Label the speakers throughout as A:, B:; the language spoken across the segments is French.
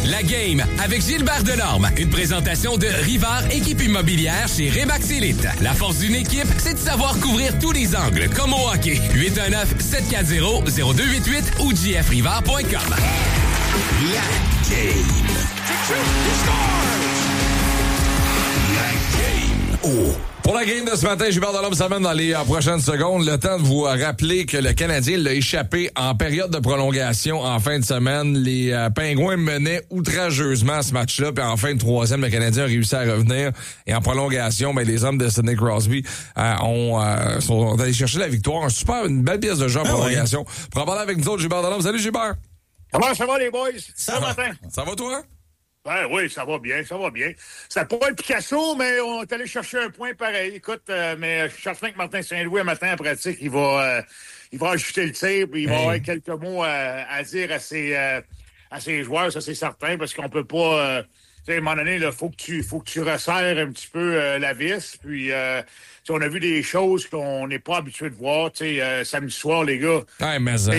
A: La Game avec Gilbert Delorme. Une présentation de Rivard Équipe Immobilière chez Remax Elite. La force d'une équipe, c'est de savoir couvrir tous les angles, comme au hockey. 819-740-0288 ou jfrivard.com. La Game. La Game. Oh.
B: Pour la game de ce matin, Gilbert Delorme s'amène dans les prochaines secondes. Le temps de vous rappeler que le Canadien l'a échappé en période de prolongation en fin de semaine. Les Pingouins menaient outrageusement ce match-là. Puis en fin de troisième, le Canadien a réussi à revenir. Et en prolongation, les hommes de Sidney Crosby sont allés chercher la victoire. Une belle pièce de jeu en prolongation. Oui. Pour en parler avec nous autres, Gilbert Delorme. Salut Gilbert!
C: Comment ça va les boys? Ça va matin?
B: Ça va toi?
C: Ben oui, ça va bien. C'était pas le Picasso, mais on est allé chercher un point pareil. Écoute, mais je suis certain que Martin Saint-Louis, un matin en pratique, il va ajuster le tir, puis il va avoir quelques mots à dire à ses joueurs, ça c'est certain, parce qu'on peut pas... à un moment donné, il faut que tu resserres un petit peu la vis, puis... on a vu des choses qu'on n'est pas habitué de voir, samedi soir, les gars.
B: Ouais, mais ça...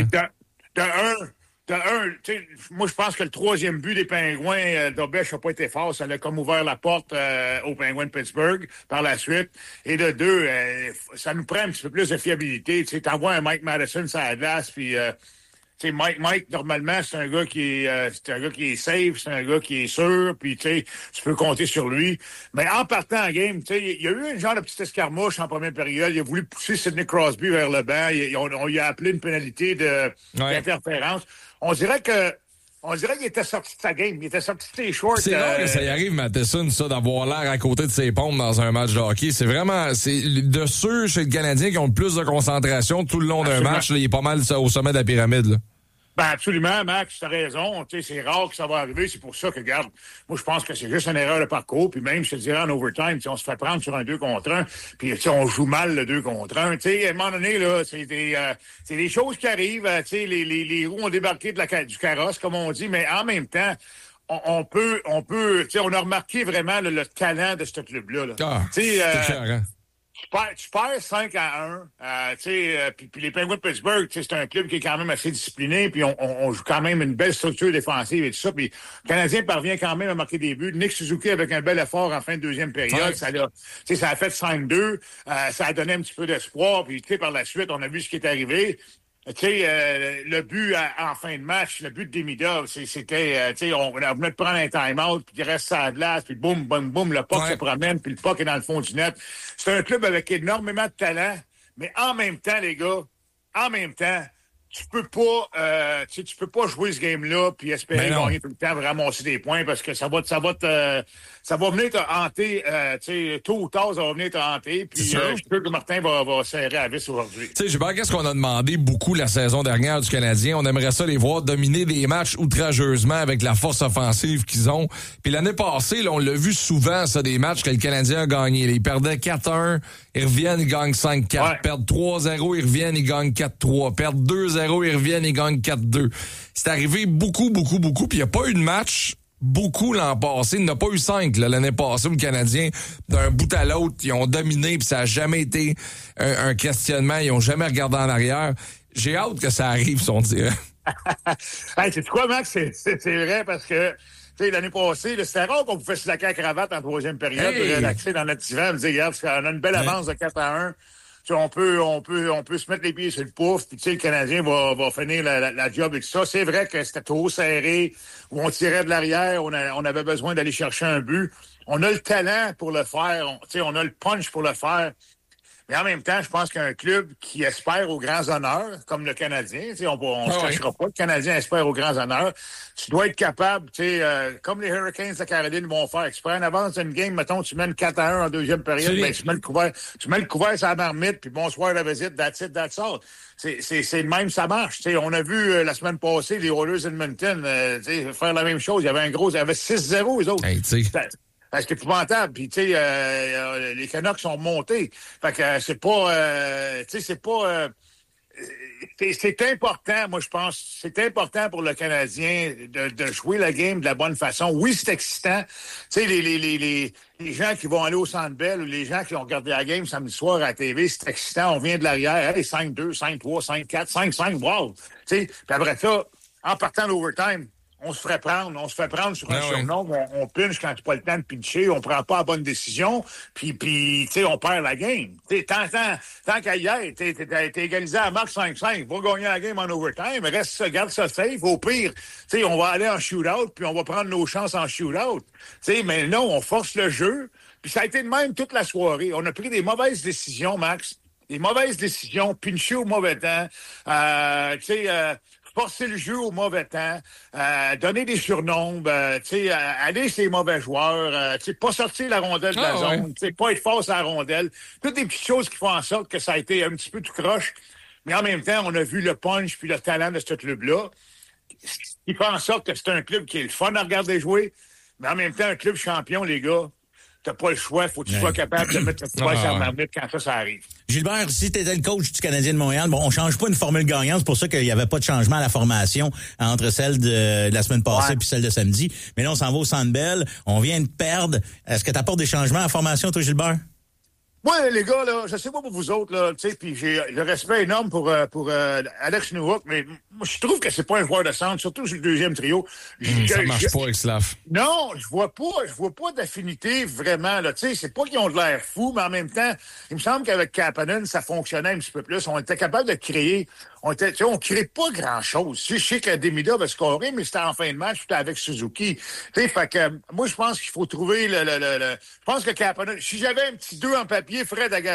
C: Moi, je pense que le troisième but des Pingouins d'Obèche n'a pas été fort. Ça a comme ouvert la porte aux Pingouins de Pittsburgh par la suite. Et de deux, ça nous prend un petit peu plus de fiabilité. Tu t'envoies un Mike Madison sur la glace, puis Mike, normalement, c'est un gars qui est safe, c'est un gars qui est sûr, puis tu peux compter sur lui. Mais en partant en game, il y a eu un genre de petite escarmouche en première période. Il a voulu pousser Sidney Crosby vers le banc. On lui a appelé une pénalité d'interférence. On dirait qu'il était sorti de sa game. Il était sorti de ses shorts.
B: C'est rare que ça y arrive, Matheson, ça, d'avoir l'air à côté de ses pompes dans un match de hockey. C'est de ceux chez le Canadien qui ont le plus de concentration tout le long d'un match. Là, il est pas mal au sommet de la pyramide, là.
C: Ben absolument, Max, t'as raison. C'est rare que ça va arriver. C'est pour ça que, regarde, moi, je pense que c'est juste une erreur de parcours. Puis même, je te dirais, en overtime, on se fait prendre sur un 2 contre 1. Puis on joue mal le 2 contre 1. À un moment donné, là, c'est des choses qui arrivent. Les roues ont débarqué du carrosse, comme on dit. Mais en même temps, on a remarqué vraiment le talent de ce club-là.
B: C'est clair,
C: Tu perds 5-1, puis les Penguins de Pittsburgh, c'est un club qui est quand même assez discipliné, puis on joue quand même une belle structure défensive et tout ça, puis le Canadien parvient quand même à marquer des buts. Nick Suzuki avec un bel effort en fin de deuxième période, ça a fait 5-2, ça a donné un petit peu d'espoir, puis par la suite, on a vu ce qui est arrivé. Le but en fin de match, le but de Demidov, c'était, on venait de prendre un time-out, puis il reste à la glace, puis boum, boum, boum, le puck se promène, puis le puck est dans le fond du net. C'est un club avec énormément de talent, mais en même temps, les gars, tu peux pas jouer ce game-là puis espérer gagner tout le temps, ramasser des points parce que ça va venir te hanter, tôt ou tard, ça va venir te hanter. Puis je suis sûr que Martin va serrer la vis aujourd'hui.
B: Tu sais, Gilbert, qu'est-ce qu'on a demandé beaucoup la saison dernière du Canadien? On aimerait ça les voir dominer des matchs outrageusement avec la force offensive qu'ils ont. Puis l'année passée, là, on l'a vu souvent, ça, des matchs que le Canadien a gagné. Ils perdaient 4-1, ils reviennent, ils gagnent 5-4. Ouais. Perdent 3-0, ils reviennent, ils gagnent 4-3. Perdent 2-0, ils reviennent, ils gagnent 4-2. C'est arrivé beaucoup, puis il n'y a pas eu de match beaucoup l'an passé. Il n'y en a pas eu 5 l'année passée où le Canadien, d'un bout à l'autre, ils ont dominé, puis ça n'a jamais été un questionnement. Ils n'ont jamais regardé en arrière. J'ai hâte que ça arrive, si on dirait.
C: Hey, c'est quoi, Max? C'est vrai, parce que l'année passée, c'était rare qu'on pouvait se laquer la cravate en troisième période, relaxer dans notre divan, me dire, regarde, on a une belle avance de 4-1. On peut se mettre les pieds sur le pouf, puis le Canadien va finir la job et tout ça. C'est vrai que c'était trop serré, où on tirait de l'arrière, on avait besoin d'aller chercher un but. On a le talent pour le faire, on a le punch pour le faire. Mais en même temps, je pense qu'un club qui espère aux grands honneurs, comme le Canadien, on se cachera pas, le Canadien espère aux grands honneurs, tu dois être capable, comme les Hurricanes de Caroline vont faire, tu prends en avance d'une game, mettons, tu mènes 4-1 en deuxième période, tu mets le couvert sur la marmite, puis bonsoir la visite, that's it, that's all. C'est le même, ça marche. On a vu la semaine passée les Oilers Edmonton faire la même chose. Il y avait il y avait 6-0, les autres.
B: Hey,
C: c'est épouvantable. Puis, les Canucks sont montés. Fait que c'est important, moi, je pense. C'est important pour le Canadien de jouer la game de la bonne façon. Oui, c'est excitant. Les gens qui vont aller au Centre Bell ou les gens qui ont regardé la game samedi soir à la TV, c'est excitant. On vient de l'arrière. Hey, 5-2, 5-3, 5-4, 5-5, wow! Puis après ça, en partant l'overtime, on se ferait prendre sur un surnom, on pinche quand c'est pas le temps de pincher, on prend pas la bonne décision, puis tu sais, on perd la game. Tu sais, tant qu'à y être, t'es égalisé à marque 5-5, va gagner la game en overtime, garde ça safe, au pire, tu sais, on va aller en shootout, puis on va prendre nos chances en shootout. Tu sais, mais non, on force le jeu, puis ça a été de même toute la soirée. On a pris des mauvaises décisions, Max, pincher au mauvais temps, forcer le jeu au mauvais temps, donner des surnombres, aller sur les mauvais joueurs, pas sortir la rondelle de la zone, pas être face à la rondelle. Toutes des petites choses qui font en sorte que ça a été un petit peu tout croche. Mais en même temps, on a vu le punch puis le talent de ce club-là. Il fait en sorte que c'est un club qui est le fun à regarder jouer, mais en même temps, un club champion, les gars. T'as pas le choix, faut que tu sois capable de mettre le poids sur la marmite quand ça arrive.
D: Gilbert, si t'étais le coach du Canadien de Montréal, bon, on change pas une formule gagnante, c'est pour ça qu'il y avait pas de changement à la formation entre celle de la semaine passée puis celle de samedi. Mais là, on s'en va au Centre Bell, on vient de perdre. Est-ce que t'apportes des changements à la formation, toi, Gilbert?
C: Moi, les gars, là, je sais pas pour vous autres, là, tu sais, puis j'ai le respect énorme pour Alex Newhook, mais moi, je trouve que c'est pas un joueur de centre, surtout sur le deuxième trio.
B: Ça marche pas avec Slav.
C: Non, je vois pas d'affinité vraiment, là, tu sais, c'est pas qu'ils ont de l'air fou, mais en même temps, il me semble qu'avec Kapanen, ça fonctionnait un petit peu plus. On était capable de créer. On crée pas grand-chose. Je sais que Demida va scorer, mais c'était en fin de match, c'était avec Suzuki. Tu sais, fait que moi, je pense qu'il faut trouver je pense que Kapanen, si j'avais un petit 2 en papier, Fred